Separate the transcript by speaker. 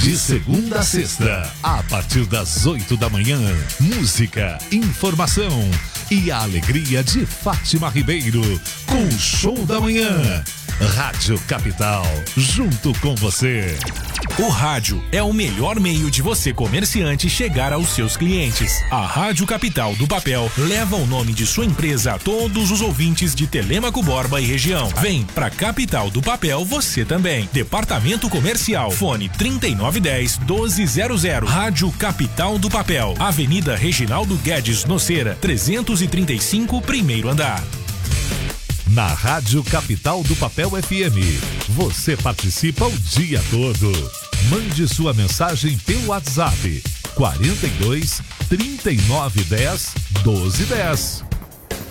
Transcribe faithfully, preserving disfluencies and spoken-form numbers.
Speaker 1: De segunda a sexta, a partir das oito da manhã, música, informação e a alegria de Fátima Ribeiro com o Show da Manhã. Rádio Capital, junto com você.
Speaker 2: O rádio é o melhor meio de você, comerciante, chegar aos seus clientes. A Rádio Capital do Papel leva o nome de sua empresa a todos os ouvintes de Telêmaco Borba e região. Vem pra Capital do Papel você também. Departamento Comercial, fone trinta e nove dez, doze zero zero. Rádio Capital do Papel, Avenida Reginaldo Guedes Noceira, trezentos e trinta e cinco, primeiro andar.
Speaker 1: Na Rádio Capital do Papel F M, você participa o dia todo. Mande sua mensagem pelo WhatsApp quarenta e dois, trinta e nove dez, doze dez.